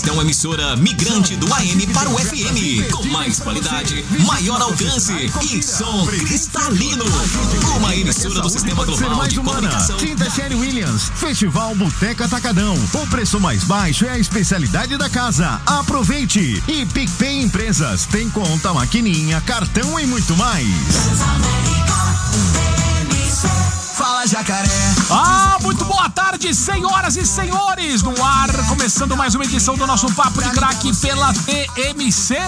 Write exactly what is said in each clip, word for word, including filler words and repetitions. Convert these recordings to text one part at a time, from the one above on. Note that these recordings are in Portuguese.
Esta é uma emissora migrante do A M para o F M, com mais qualidade, maior alcance e som cristalino. Uma emissora do Sistema Global de Comunicação. Tinta Sherry Williams, Festival Boteca Atacadão. O preço mais baixo é a especialidade da casa. Aproveite! E PicPay Empresas, tem conta, maquininha, cartão e muito mais. Fala, Jacaré. Ah, muito boa tarde, senhoras e senhores, no ar, começando mais uma edição do nosso Papo de Craque pela T M C.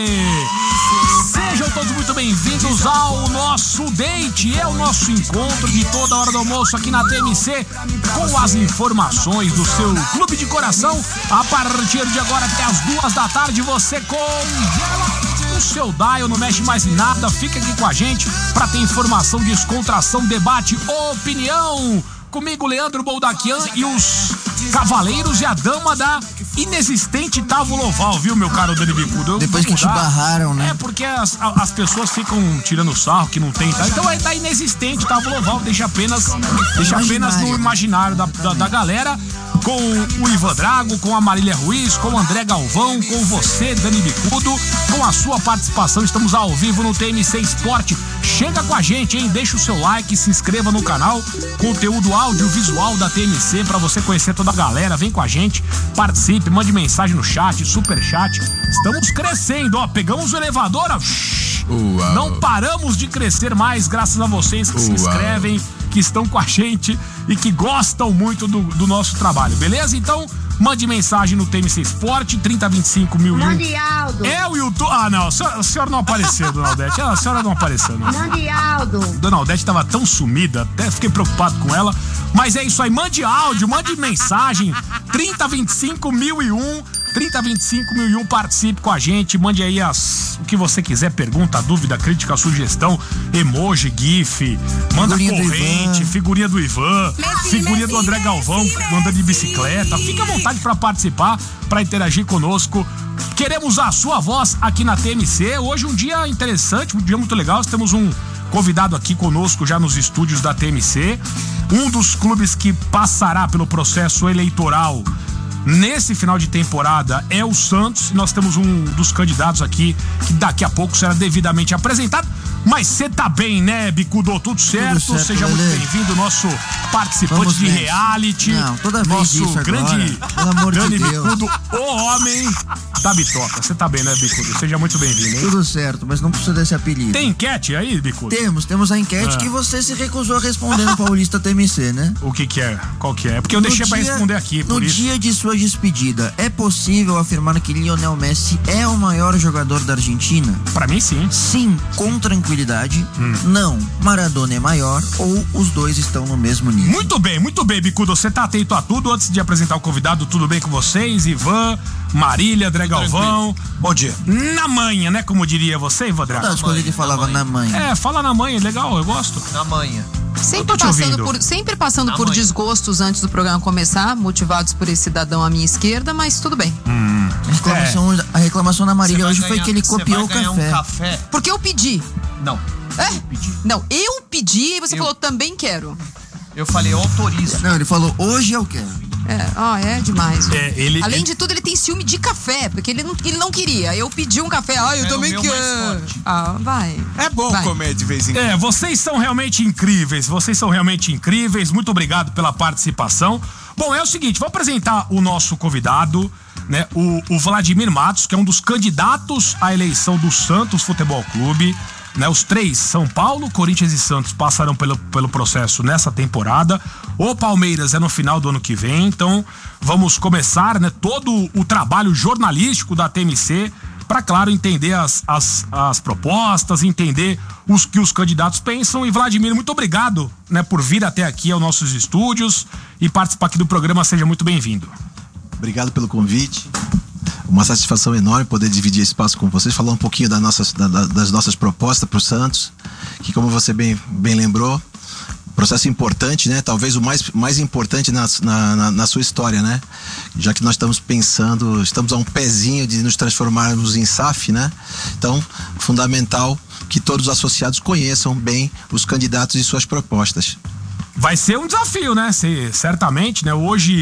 Sejam todos muito bem-vindos ao nosso date, é o nosso encontro de toda hora do almoço aqui na T M C, com as informações do seu clube de coração. A partir de agora até as duas da tarde, você congela o seu dial, não mexe mais em nada, fica aqui com a gente para ter informação, descontração, debate, opinião. Comigo, Leandro Boldaquian e os cavaleiros e a dama da inexistente tábua oval, viu, meu caro Dani Bicudo? Depois que te barraram, né? É, porque as, as pessoas ficam tirando sarro que não tem, tá? Então é da inexistente tábua oval, deixa apenas, deixa apenas no imaginário da, da, da galera. Com o Ivan Drago, com a Marília Ruiz, com o André Galvão, com você, Dani Bicudo, com a sua participação. Estamos ao vivo no T M C Esporte. Chega com a gente, hein? Deixa o seu like, se inscreva no canal. Conteúdo audiovisual da T M C pra você conhecer toda a galera. Vem com a gente, participe, mande mensagem no chat, super chat. Estamos crescendo, ó. Pegamos o elevador, ó. Uau. Não paramos de crescer mais, graças a vocês que Uau. se inscrevem, que estão com a gente e que gostam muito do, do nosso trabalho, beleza? Então, mande mensagem no T M C Esporte, trinta vinte e cinco mil. Mande Aldo. É o YouTube. Ah, não, a senhora, a senhora não apareceu, Dona Aldete. A senhora não apareceu, não. Mande Aldo. Dona Aldete estava tão sumida, até fiquei preocupado com ela. Mas é isso aí, mande áudio, mande mensagem, trinta vinte e cinco mil e um. trinta vinte e cinco mil e um, participe com a gente, mande aí as, o que você quiser, pergunta, dúvida, crítica, sugestão, emoji, gif, manda figurinha corrente, do figurinha do Ivan, Messi, figurinha Messi, do André Galvão, Messi, andando de bicicleta. Fica à vontade para participar, para interagir conosco. Queremos a sua voz aqui na T M C. Hoje um dia interessante, um dia muito legal. Nós temos um convidado aqui conosco já nos estúdios da T M C, um dos clubes que passará pelo processo eleitoral nesse final de temporada é o Santos. Nós temos um dos candidatos aqui que daqui a pouco será devidamente apresentado. Mas você tá bem, né, Bicudo? Tudo certo? Tudo certo. Seja muito bem-vindo, nosso participante Vamos de nessa. reality. Não, toda vez nosso isso grande Pelo amor Dani de Deus. Bicudo, o homem da bitoca. Você tá bem, né, Bicudo? Seja muito bem-vindo, hein? Tudo certo, mas não precisa desse apelido. Tem enquete aí, Bicudo? Temos, temos a enquete ah. que você se recusou a responder no Paulista T M C, né? O que que é? Qual que é? É porque eu no deixei dia, pra responder aqui, por no isso. No dia de sua despedida, é possível afirmar que Lionel Messi é o maior jogador da Argentina? Pra mim, sim. Sim, com tranquilidade. Hum. Não, Maradona é maior ou os dois estão no mesmo nível? Muito bem, muito bem, Bicudo. Você tá atento a tudo. Antes de apresentar o convidado, tudo bem com vocês? Ivan, Marília, André Galvão. Bom dia. Na manha, né? Como diria você, Ivan Drago? Das coisas ele falava na manha. É, fala na manha, legal, eu gosto. Na manha. Sempre passando, por, sempre passando por desgostos antes do programa começar, motivados por esse cidadão à minha esquerda, mas tudo bem. Hum, a, reclamação, é. a reclamação da Marília hoje ganhar, foi que ele copiou o café. Um café. Porque eu pedi. Não. É? Eu pedi. Não, eu pedi e você eu... falou também quero. Eu falei, eu autorizo. Não, ele falou, hoje eu quero. É, ah, é demais. É, ele, Além ele... de tudo, ele tem ciúme de café, porque ele não, ele não queria. Eu pedi um café, ah, eu é também quero. Ah, vai. É bom vai. comer de vez em quando. É, vocês são realmente incríveis, vocês são realmente incríveis. Muito obrigado pela participação. Bom, é o seguinte, vou apresentar o nosso convidado, né? O, o Vladimir Matos, que é um dos candidatos à eleição do Santos Futebol Clube. Né, os três, São Paulo, Corinthians e Santos, passarão pelo, pelo processo nessa temporada. O Palmeiras é no final do ano que vem. Então vamos começar, né, todo o trabalho jornalístico da T M C para, claro, entender as, as, as propostas, entender os que os candidatos pensam. E Vladimir, muito obrigado, né, por vir até aqui aos nossos estúdios e participar aqui do programa. Seja muito bem-vindo. Obrigado pelo convite. Uma satisfação enorme poder dividir esse espaço com vocês, falar um pouquinho das nossas, da, das nossas propostas para o Santos, que, como você bem, bem lembrou, processo importante, né? Talvez o mais, mais importante na, na, na sua história, né? Já que nós estamos pensando, estamos a um pezinho de nos transformarmos em S A F, né? Então, fundamental que todos os associados conheçam bem os candidatos e suas propostas. Vai ser um desafio, né? Se, certamente, né? Hoje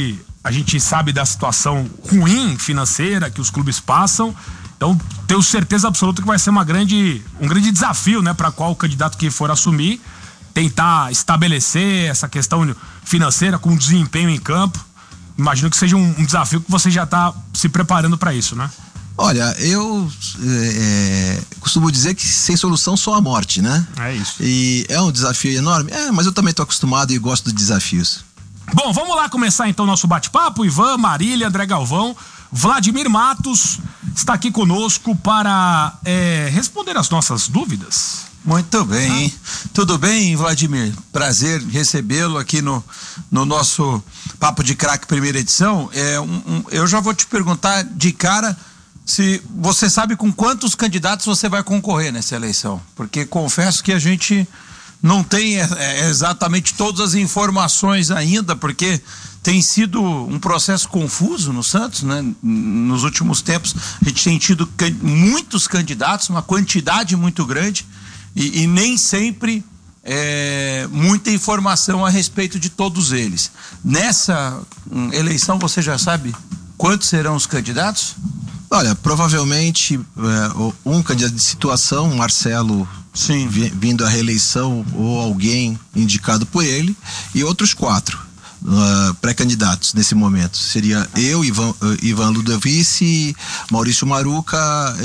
a gente sabe da situação ruim financeira que os clubes passam. Então, tenho certeza absoluta que vai ser uma grande, um grande desafio, né, para qual candidato que for assumir, tentar estabelecer essa questão financeira com desempenho em campo. Imagino que seja um, um desafio que você já está se preparando para isso, né? Olha, eu é, costumo dizer que sem solução só a morte, né? É isso. E é um desafio enorme, é, mas eu também estou acostumado e gosto de desafios. Bom, vamos lá começar então o nosso bate-papo. Ivan, Marília, André Galvão, Vladimir Matos está aqui conosco para é, responder as nossas dúvidas. Muito bem, hein? Tudo bem, Vladimir? Prazer recebê-lo aqui no, no nosso Papo de Craque primeira edição. É, um, um, eu já vou te perguntar de cara se você sabe com quantos candidatos você vai concorrer nessa eleição. Porque confesso que a gente não tem é, exatamente todas as informações ainda, porque tem sido um processo confuso no Santos, né? Nos últimos tempos a gente tem tido can- muitos candidatos, uma quantidade muito grande e, e nem sempre é, muita informação a respeito de todos eles. Nessa hum, eleição você já sabe quantos serão os candidatos? Olha, provavelmente é, um candidato de situação, Marcelo, sim, vi, vindo à reeleição ou alguém indicado por ele, e outros quatro uh, pré-candidatos nesse momento. Seria eu, Ivan, uh, Ivan Ludovici, Maurício Maruca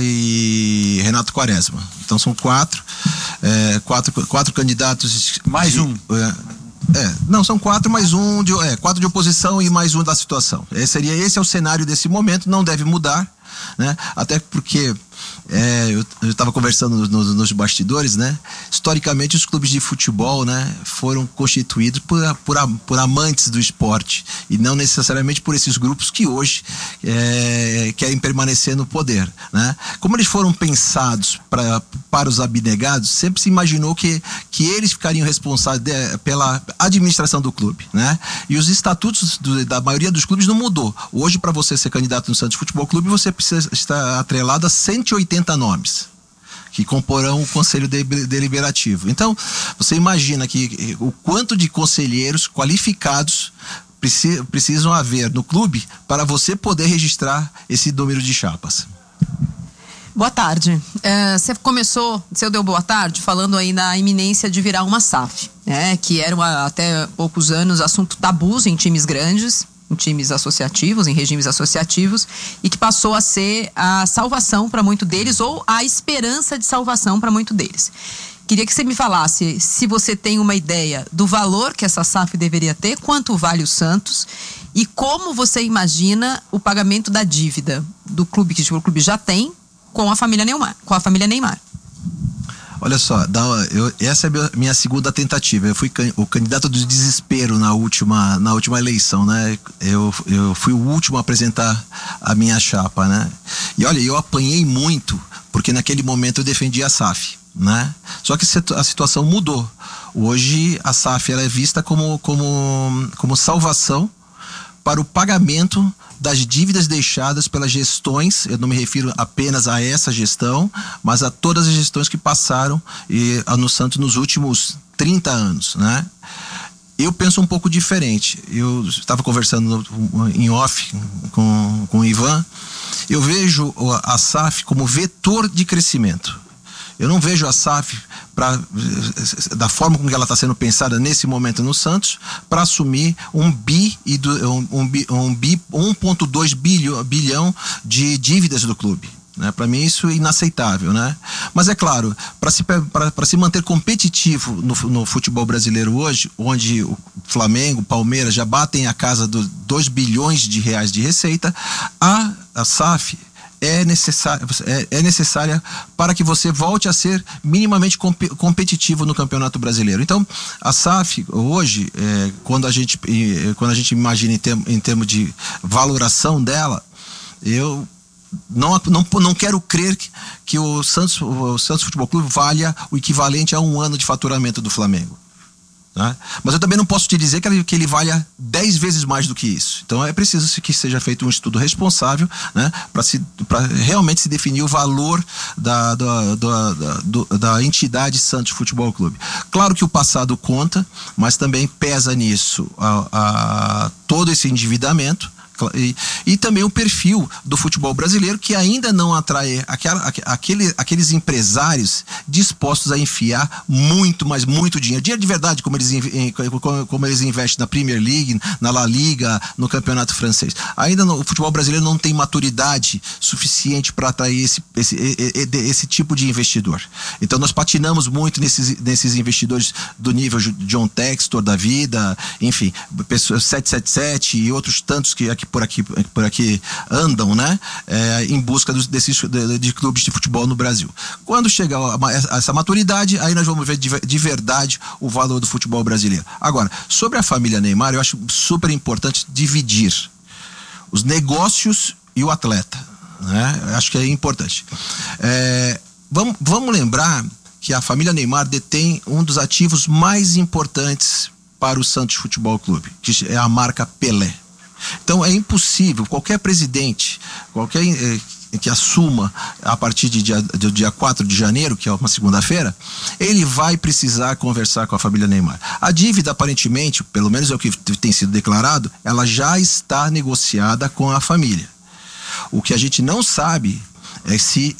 e Renato Quaresma. Então são quatro, é, quatro, quatro candidatos. Mais de, um. É, É, não, são quatro mais um de, é, quatro de oposição e mais um da situação. Esse, seria, esse é o cenário desse momento, não deve mudar, né? Até porque é, eu estava conversando nos, nos, nos bastidores, né? Historicamente os clubes de futebol, né, foram constituídos por, por, por amantes do esporte e não necessariamente por esses grupos que hoje é, querem permanecer no poder, né? Como eles foram pensados pra, para os abnegados, sempre se imaginou que, que eles ficariam responsáveis de, pela administração do clube, né? E os estatutos do, da maioria dos clubes não mudou. Hoje, para você ser candidato no Santos Futebol Clube, você precisa estar atrelado a cento e oitenta nomes que comporão o conselho deliberativo. Então, você imagina que o quanto de conselheiros qualificados precisam haver no clube para você poder registrar esse número de chapas. Boa tarde. É, você começou, você deu boa tarde falando aí na iminência de virar uma S A F, né? Que era uma, até poucos anos assunto tabus em times grandes, em times associativos, em regimes associativos, e que passou a ser a salvação para muito deles, ou a esperança de salvação para muito deles. Queria que você me falasse se você tem uma ideia do valor que essa S A F deveria ter, quanto vale o Santos, e como você imagina o pagamento da dívida do clube, que o clube já tem, com a família Neymar. Com a família Neymar. Olha só, eu, essa é a minha segunda tentativa. Eu fui can, o candidato do desespero na última, na última eleição, né? Eu, eu fui o último a apresentar a minha chapa, né? E olha, eu apanhei muito, porque naquele momento eu defendi a S A F, né? Só que a situação mudou. Hoje a S A F ela é vista como, como, como salvação para o pagamento das dívidas deixadas pelas gestões. Eu não me refiro apenas a essa gestão, mas a todas as gestões que passaram e, no Santos nos últimos trinta anos, né? Eu penso um pouco diferente. Eu estava conversando no, em off com, com o Ivan. Eu vejo a S A F como vetor de crescimento. Eu não vejo a S A F pra, da forma como ela está sendo pensada nesse momento no Santos, para assumir um bi e do, um, um, bi, um bi um vírgula dois bilhão, bilhão de dívidas do clube. Né? Para mim isso é inaceitável, né? Mas é claro, para se, para se manter competitivo no, no futebol brasileiro hoje, onde o Flamengo, Palmeiras já batem a casa dos dois bilhões de reais de receita, a, a S A F É necessária, é, é necessária para que você volte a ser minimamente comp competitivo no Campeonato Brasileiro. Então, a S A F hoje, é, quando, a gente, é, quando a gente imagina em, term, em termos de valoração dela, eu não, não, não quero crer que, que o, Santos, o Santos Futebol Clube valha o equivalente a um ano de faturamento do Flamengo. Né? Mas eu também não posso te dizer que ele, que ele valha dez vezes mais do que isso. Então é preciso que seja feito um estudo responsável, né, para realmente se definir o valor da, da, da, da, da entidade Santos Futebol Clube. Claro que o passado conta, mas também pesa nisso a, a, todo esse endividamento, e, e também o perfil do futebol brasileiro, que ainda não atrai aquela, aquele, aqueles empresários dispostos a enfiar muito, mas muito dinheiro. Dinheiro de verdade, como eles, como eles investem na Premier League, na La Liga, no campeonato francês. Ainda no, o futebol brasileiro não tem maturidade suficiente para atrair esse, esse, esse tipo de investidor. Então nós patinamos muito nesses, nesses investidores do nível John Textor da vida, enfim, pessoas sete sete sete e outros tantos que aqui, por, aqui, por aqui andam, né? É, em busca dos, desses, de, de clubes de futebol no Brasil. Quando chegar a, a essa maturidade, aí nós vamos ver de, de verdade o valor do futebol brasileiro. Agora, sobre a família Neymar, eu acho super importante dividir os negócios e o atleta, né? Eu acho que é importante. É, vamos, vamos lembrar que a família Neymar detém um dos ativos mais importantes para o Santos Futebol Clube, que é a marca Pelé. Então é impossível, qualquer presidente, qualquer eh, que assuma a partir de dia, do dia quatro de janeiro, que é uma segunda-feira, ele vai precisar conversar com a família Neymar. A dívida, aparentemente, pelo menos é o que tem sido declarado, ela já está negociada com a família. O que a gente não sabe é se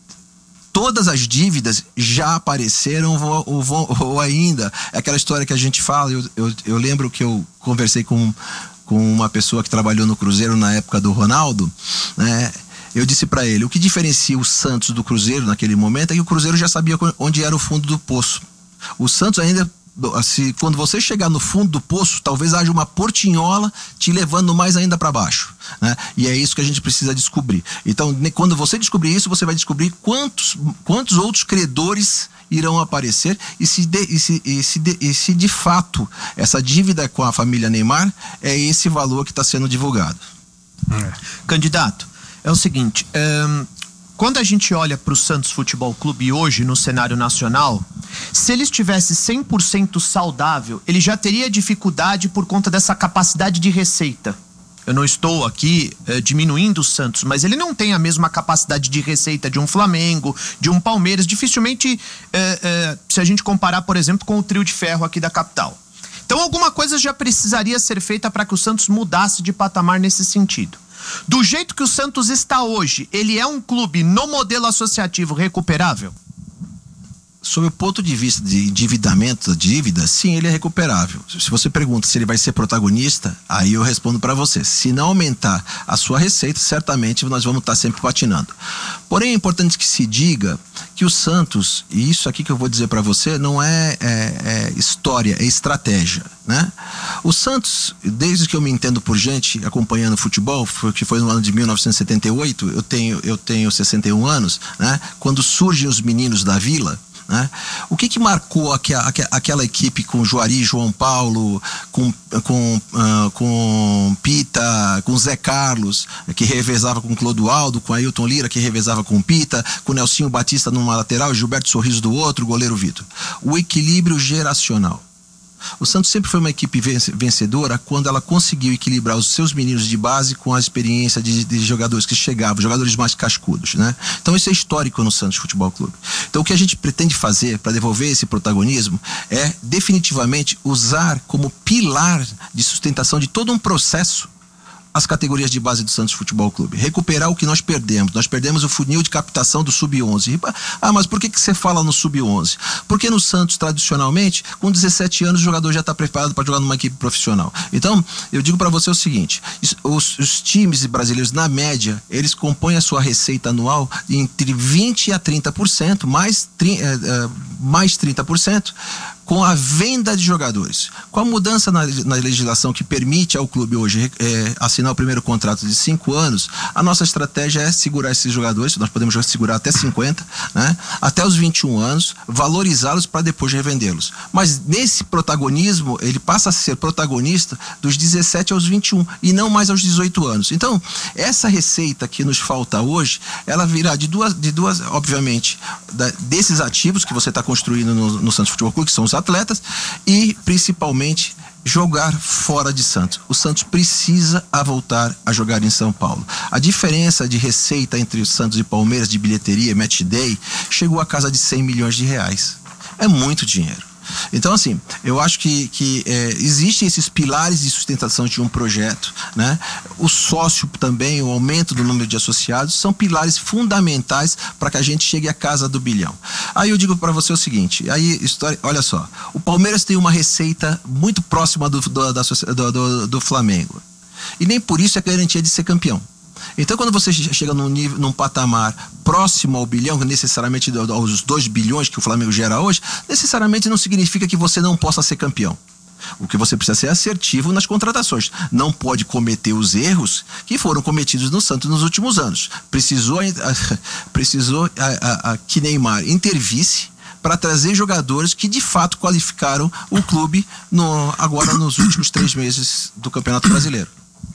todas as dívidas já apareceram ou, ou, ou ainda. É aquela história que a gente fala, eu, eu, eu lembro que eu conversei com, com uma pessoa que trabalhou no Cruzeiro na época do Ronaldo, né? Eu disse para ele, o que diferencia o Santos do Cruzeiro naquele momento é que o Cruzeiro já sabia onde era o fundo do poço. O Santos ainda, se, quando você chegar no fundo do poço, talvez haja uma portinhola te levando mais ainda para baixo, né? E é isso que a gente precisa descobrir. Então, quando você descobrir isso, você vai descobrir quantos, quantos outros credores irão aparecer e se, de, e, se, e, se de, e se de fato essa dívida com a família Neymar é esse valor que está sendo divulgado. É. Candidato, é o seguinte, um, quando a gente olha para o Santos Futebol Clube hoje no cenário nacional, se ele estivesse cem por cento saudável, ele já teria dificuldade por conta dessa capacidade de receita. Eu não estou aqui eh, diminuindo o Santos, mas ele não tem a mesma capacidade de receita de um Flamengo, de um Palmeiras, dificilmente eh, eh, se a gente comparar, por exemplo, com o trio de ferro aqui da capital. Então alguma coisa já precisaria ser feita para que o Santos mudasse de patamar nesse sentido. Do jeito que o Santos está hoje, ele é um clube no modelo associativo recuperável? Sob o ponto de vista de endividamento da dívida, sim, ele é recuperável. Se você pergunta se ele vai ser protagonista, aí eu respondo para você. Se não aumentar a sua receita, certamente nós vamos estar sempre patinando. Porém, é importante que se diga que o Santos, e isso aqui que eu vou dizer para você, não é, é, é história, é estratégia, né? O Santos, desde que eu me entendo por gente acompanhando futebol, que foi no ano de mil novecentos e setenta e oito, eu tenho, eu tenho sessenta e um anos, né? Quando surgem os meninos da Vila, né? O que que marcou aqua, aquela equipe com Juari, João Paulo, com, com, uh, com Pita, com Zé Carlos, que revezava com Clodoaldo, com Ailton Lira, que revezava com Pita, com Nelsinho Batista numa lateral, Gilberto Sorriso do outro, o goleiro Vitor. O equilíbrio geracional. O Santos sempre foi uma equipe vencedora quando ela conseguiu equilibrar os seus meninos de base com a experiência de, de jogadores que chegavam, jogadores mais cascudos, né? Então isso é histórico no Santos Futebol Clube. Então o que a gente pretende fazer para devolver esse protagonismo é definitivamente usar como pilar de sustentação de todo um processo as categorias de base do Santos Futebol Clube. Recuperar o que nós perdemos. Nós perdemos o funil de captação do sub onze. Ah, mas por que que você fala no sub onze? Porque no Santos, tradicionalmente, com dezessete anos, o jogador já está preparado para jogar numa equipe profissional. Então, eu digo para você o seguinte, os, os times brasileiros, na média, eles compõem a sua receita anual entre vinte a trinta por cento, mais, mais trinta por cento, com a venda de jogadores. Com a mudança na, na legislação que permite ao clube hoje é, assinar o primeiro contrato de cinco anos, a nossa estratégia é segurar esses jogadores, nós podemos segurar até cinquenta, né? Até os vinte e um anos, valorizá-los para depois revendê-los. Mas nesse protagonismo, ele passa a ser protagonista dos dezessete aos vinte e um e não mais aos dezoito anos. Então, essa receita que nos falta hoje, ela virá de duas, de duas obviamente, da, desses ativos que você está construindo no, no Santos Futebol Clube, que são os atletas, e principalmente jogar fora de Santos. O Santos precisa a voltar a jogar em São Paulo. A diferença de receita entre o Santos e Palmeiras de bilheteria, match day, chegou a casa de cem milhões de reais. É muito dinheiro. Então, assim, eu acho que, que é, existem esses pilares de sustentação de um projeto, né? O sócio também, o aumento do número de associados, são pilares fundamentais para que a gente chegue à casa do bilhão. Aí eu digo para você o seguinte, aí, história, olha só, o Palmeiras tem uma receita muito próxima do, do, da, do, do, do Flamengo. E nem por isso é garantia de ser campeão. Então, quando você chega num, nível, num patamar próximo ao bilhão, necessariamente aos dois bilhões que o Flamengo gera hoje, necessariamente não significa que você não possa ser campeão. O que você precisa ser assertivo nas contratações. Não pode cometer os erros que foram cometidos no Santos nos últimos anos. Precisou, precisou a, a, a, que Neymar intervisse para trazer jogadores que de fato qualificaram o clube no, agora nos últimos três meses do Campeonato Brasileiro.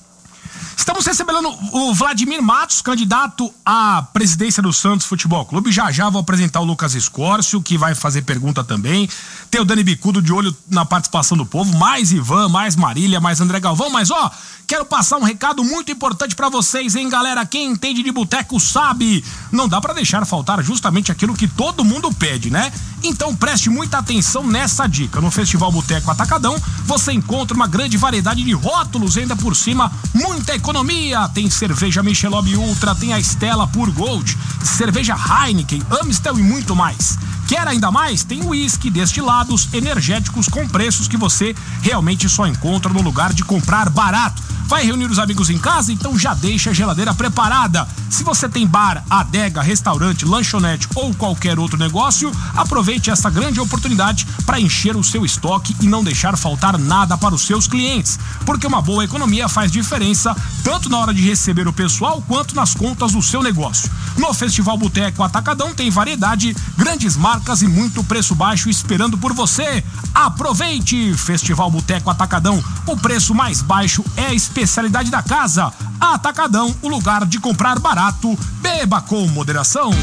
Estamos recebendo o Vladimir Matos, candidato à presidência do Santos Futebol Clube. Já já vou apresentar o Lucas Escórcio, que vai fazer pergunta também. Tem o Dani Bicudo de olho na participação do povo. Mais Ivan, mais Marília, mais André Galvão. Mas ó, quero passar um recado muito importante pra vocês, hein, galera? Quem entende de boteco sabe. Não dá pra deixar faltar justamente aquilo que todo mundo pede, né? Então preste muita atenção nessa dica. No Festival Boteco Atacadão, você encontra uma grande variedade de rótulos, ainda por cima, muita economia. Tem cerveja Michelob Ultra, tem a Stella Pure Gold, cerveja Heineken, Amstel e muito mais. Quer ainda mais? Tem uísque, destilados, energéticos com preços que você realmente só encontra no lugar de comprar barato. Vai reunir os amigos em casa? Então já deixa a geladeira preparada. Se você tem bar, adega, restaurante, lanchonete ou qualquer outro negócio, aproveite essa grande oportunidade para encher o seu estoque e não deixar faltar nada para os seus clientes. Porque uma boa economia faz diferença tanto na hora de receber o pessoal quanto nas contas do seu negócio. No Festival Boteco Atacadão tem variedade, grandes marcas e muito preço baixo esperando por você. Aproveite! Festival Boteco Atacadão, o preço mais baixo é a especialidade da casa. Atacadão, o lugar de comprar barato. Beba com moderação.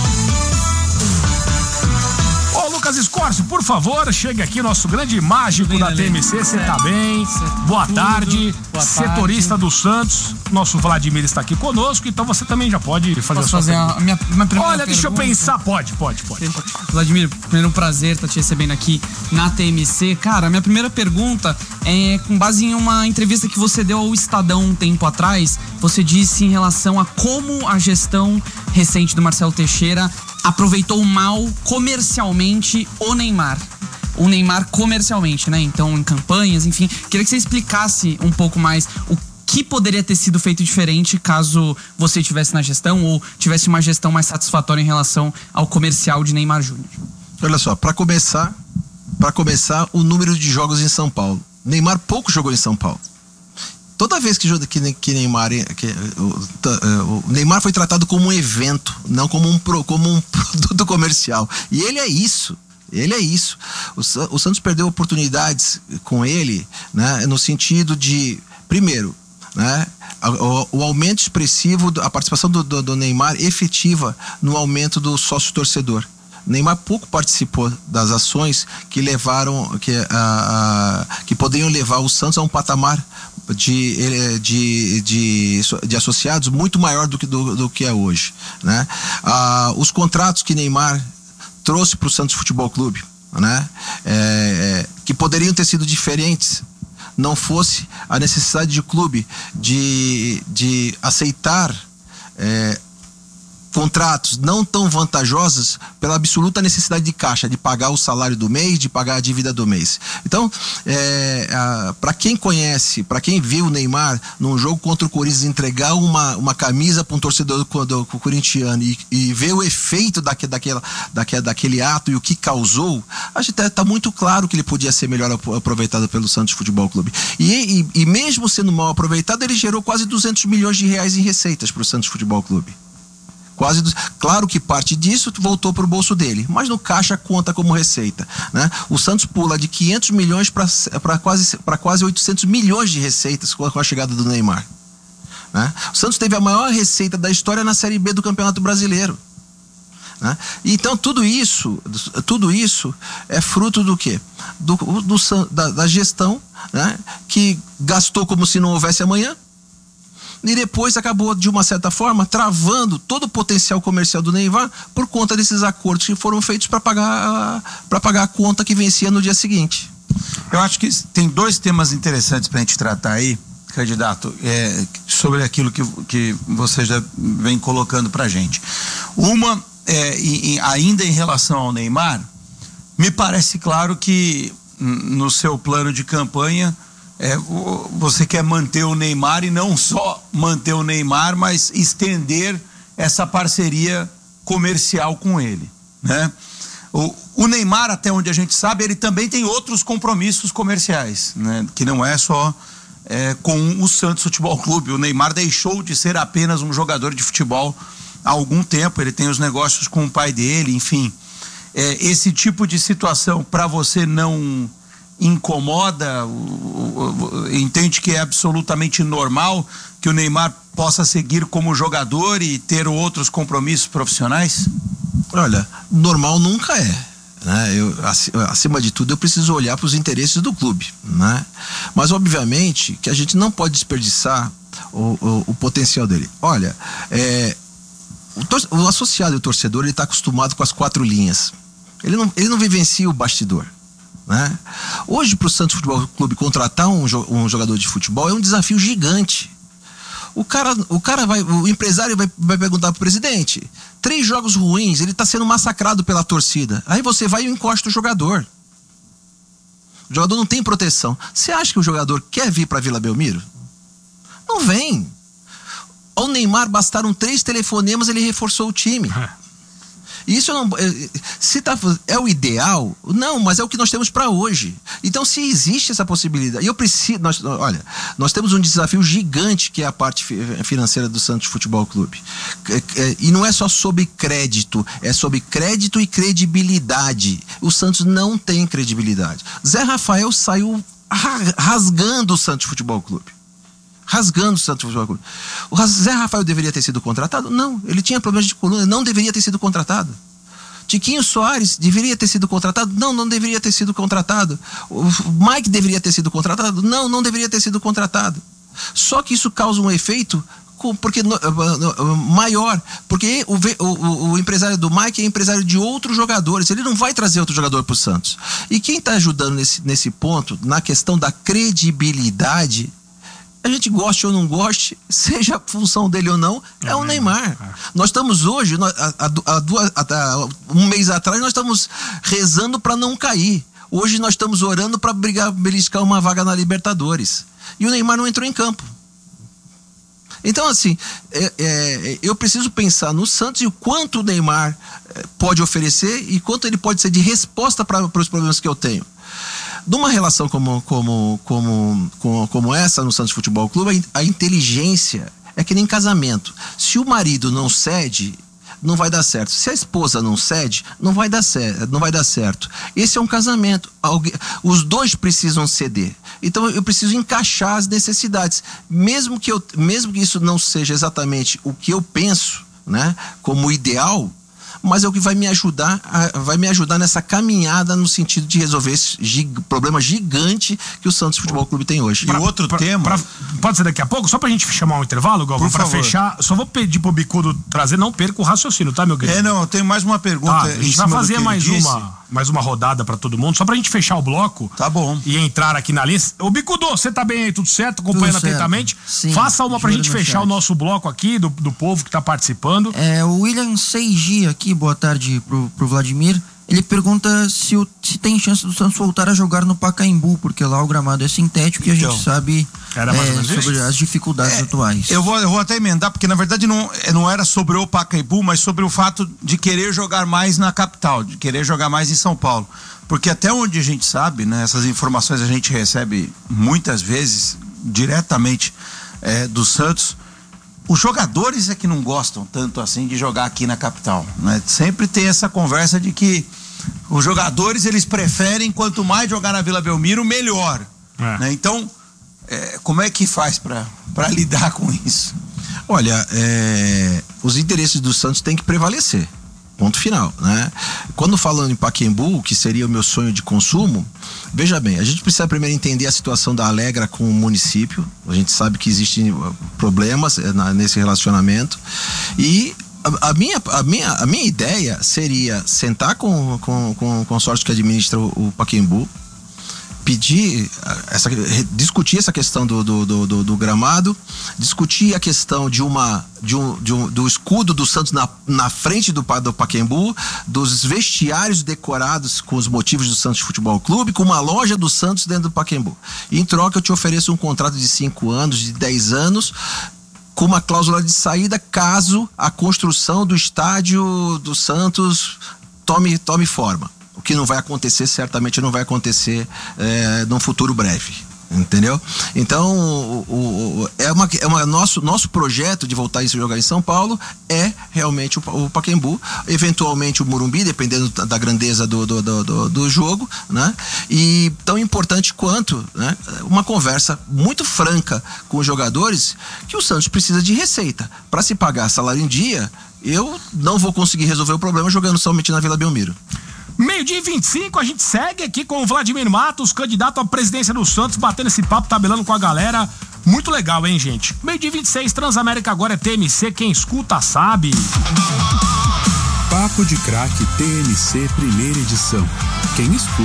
Ô Lucas Escórcio, por favor, chegue aqui, nosso grande mágico bem, da T M C. Você tá bem? Boa tarde. Boa Setorista tarde. do Santos. Nosso Vladimir está aqui conosco, então você também já pode fazer Posso a sua fazer a minha, minha primeira Olha, deixa pergunta. eu pensar. Pode, pode, pode. pode. Vladimir, primeiro um prazer estar te recebendo aqui na T M C. Cara, minha primeira pergunta é com base em uma entrevista que você deu ao Estadão um tempo atrás. Você disse em relação a como a gestão recente do Marcelo Teixeira aproveitou mal comercialmente o Neymar. O Neymar comercialmente, né? Então, em campanhas, enfim. Queria que você explicasse um pouco mais o que poderia ter sido feito diferente caso você estivesse na gestão ou tivesse uma gestão mais satisfatória em relação ao comercial de Neymar Júnior. Olha só, para começar, para começar, o número de jogos em São Paulo. Neymar pouco jogou em São Paulo. Toda vez que, que, que Neymar que, o, o Neymar foi tratado como um evento, não como um, como um produto comercial. E ele é isso. Ele é isso. O, o Santos perdeu oportunidades com ele, né, no sentido de, primeiro, né, o, o aumento expressivo, a participação do, do, do Neymar efetiva no aumento do sócio-torcedor. Neymar pouco participou das ações que levaram, que, a, a, que poderiam levar o Santos a um patamar de, de, de, de associados muito maior do que, do, do que é hoje, né? Ah, os contratos que Neymar trouxe para o Santos Futebol Clube, né? É, que poderiam ter sido diferentes, não fosse a necessidade de clube de, de aceitar é, contratos não tão vantajosos pela absoluta necessidade de caixa, de pagar o salário do mês, de pagar a dívida do mês. Então, é, para quem conhece, para quem viu o Neymar num jogo contra o Corinthians entregar uma, uma camisa para um torcedor do, do, do corintiano e, e ver o efeito daque, daquela, daque, daquele ato e o que causou, acho que está muito claro que ele podia ser melhor aproveitado pelo Santos Futebol Clube. E, e, e mesmo sendo mal aproveitado, ele gerou quase duzentos milhões de reais em receitas para o Santos Futebol Clube. Quase, claro que parte disso voltou para o bolso dele, mas no caixa conta como receita, né? O Santos pula de quinhentos milhões para quase, para quase oitocentos milhões de receitas com a chegada do Neymar, né? O Santos teve a maior receita da história na Série B do Campeonato Brasileiro, né? Então tudo isso, tudo isso é fruto do quê? Do, do, da, da gestão, né? Que gastou como se não houvesse amanhã. e depois acabou, de uma certa forma, travando todo o potencial comercial do Neymar por conta desses acordos que foram feitos para pagar, para pagar a conta que vencia no dia seguinte. Eu acho que tem dois temas interessantes para a gente tratar aí, candidato, é, sobre aquilo que, que você já vem colocando para a gente. Uma, é, e, e ainda em relação ao Neymar, me parece claro que no seu plano de campanha é, você quer manter o Neymar e não só manter o Neymar, mas estender essa parceria comercial com ele, né? O, o Neymar, até onde a gente sabe, ele também tem outros compromissos comerciais, né? Que não é só é, com o Santos Futebol Clube. O Neymar deixou de ser apenas um jogador de futebol há algum tempo, ele tem os negócios com o pai dele, enfim. É, esse tipo de situação para você não incomoda, o, o, entende que é absolutamente normal que o Neymar possa seguir como jogador e ter outros compromissos profissionais? Olha, normal nunca é, né? Eu, acima de tudo, eu preciso olhar para os interesses do clube, né? Mas obviamente que a gente não pode desperdiçar o, o, o potencial dele. Olha, é, o, tor- o associado e o torcedor, ele está acostumado com as quatro linhas. Ele não, ele não vivencia o bastidor, né? Hoje, para o Santos Futebol Clube contratar um, jo- um jogador de futebol é um desafio gigante. O cara, o cara vai, o empresário vai, vai perguntar pro presidente: três jogos ruins, ele tá sendo massacrado pela torcida. Aí você vai e encosta o jogador. O jogador não tem proteção. Você acha que o jogador quer vir para Vila Belmiro? Não vem. Ao Neymar bastaram três telefonemas, ele reforçou o time. Isso não, se tá, é o ideal? Não, mas é o que nós temos para hoje. Então, se existe essa possibilidade, e eu preciso, nós, olha, nós temos um desafio gigante que é a parte financeira do Santos Futebol Clube. E não é só sobre crédito, é sobre crédito e credibilidade. O Santos não tem credibilidade. Zé Rafael saiu rasgando o Santos Futebol Clube. Rasgando o Santos Futebol Clube. O Zé Rafael deveria ter sido contratado? Não, ele tinha problemas de coluna, não deveria ter sido contratado. Tiquinho Soares deveria ter sido contratado? Não, não deveria ter sido contratado. O Mike deveria ter sido contratado? Não, não deveria ter sido contratado. Só que isso causa um efeito porque, maior, porque o, o, o empresário do Mike é empresário de outros jogadores, ele não vai trazer outro jogador para o Santos. E quem está ajudando nesse, nesse ponto, na questão da credibilidade, a gente goste ou não goste, seja a função dele ou não, é, é o Neymar. É. Nós estamos hoje, há, há, duas, há um mês atrás, nós estamos rezando para não cair. Hoje nós estamos orando para brigar, beliscar uma vaga na Libertadores. E o Neymar não entrou em campo. Então, assim, é, é, eu preciso pensar no Santos e o quanto o Neymar pode oferecer e quanto ele pode ser de resposta para os problemas que eu tenho. Numa relação como, como, como, como, como essa no Santos Futebol Clube, a inteligência é que nem casamento. Se o marido não cede, não vai dar certo. Se a esposa não cede, não vai dar certo. Não vai dar certo. Esse é um casamento. Os dois precisam ceder. Então eu preciso encaixar as necessidades. Mesmo que, eu, mesmo que isso não seja exatamente o que eu penso, né, como ideal, mas é o que vai me ajudar, a, vai me ajudar nessa caminhada no sentido de resolver esse gig, problema gigante que o Santos Futebol Clube tem hoje. E o outro pra, tema... Pra, pode ser daqui a pouco? Só pra gente chamar um intervalo, Galvão, pra favor. Fechar. Só vou pedir pro Bicudo trazer, não perca o raciocínio, tá, meu querido? É, não, eu tenho mais uma pergunta. Ah, a gente vai fazer mais uma, mais uma rodada pra todo mundo, só pra gente fechar o bloco. Tá bom. E entrar aqui na lista. Ô, Bicudo, você tá bem aí, tudo certo? Acompanhando tudo atentamente? Certo. Sim, faça uma pra gente fechar chat. O nosso bloco aqui, do, do povo que tá participando. É, o William Seiji aqui, boa tarde pro, pro Vladimir. Ele pergunta se, o, se tem chance do Santos voltar a jogar no Pacaembu, porque lá o gramado é sintético e então, a gente sabe era mais é, ou menos sobre as dificuldades é, atuais. Eu vou, eu vou até emendar, porque na verdade não, não era sobre o Pacaembu, mas sobre o fato de querer jogar mais na capital, de querer jogar mais em São Paulo. Porque até onde a gente sabe, né, essas informações a gente recebe muitas vezes diretamente é, do Santos. Os jogadores é que não gostam tanto assim de jogar aqui na capital, né? Sempre tem essa conversa de que os jogadores, eles preferem quanto mais jogar na Vila Belmiro, melhor, é. Né? Então, é, como é que faz para lidar com isso? Olha, é, os interesses do Santos têm que prevalecer, Ponto final, né? Quando falando em Pacaembu, que seria o meu sonho de consumo, veja bem, a gente precisa primeiro entender a situação da Alegra com o município. A gente sabe que existem problemas nesse relacionamento e a, a, minha, a, minha, a minha ideia seria sentar com, com, com o consórcio que administra o, o Pacaembu, pedir, essa, discutir essa questão do, do, do, do gramado, discutir a questão de uma, de um, de um, do escudo do Santos na, na frente do, do Pacaembu, dos vestiários decorados com os motivos do Santos Futebol Clube, com uma loja do Santos dentro do Pacaembu. E em troca eu te ofereço um contrato de cinco anos, de dez anos, com uma cláusula de saída caso a construção do estádio do Santos tome, tome forma. O que não vai acontecer, certamente não vai acontecer é, num futuro breve, entendeu? Então, o, o, é uma, é uma nosso, nosso projeto de voltar a jogar em São Paulo é realmente o, o Pacaembu, eventualmente o Morumbi, dependendo da grandeza do, do, do, do jogo, né? E tão importante quanto, né, uma conversa muito franca com os jogadores, que o Santos precisa de receita. Para se pagar salário em dia, eu não vou conseguir resolver o problema jogando somente na Vila Belmiro. Meio-dia e vinte e cinco, a gente segue aqui com o Vladimir Matos, candidato à presidência do Santos, batendo esse papo, tabelando com a galera. Muito legal, hein, gente? Meio-dia e vinte e seis, Transamérica agora é T M C, quem escuta sabe. Papo de Craque T M C, primeira edição. Quem escuta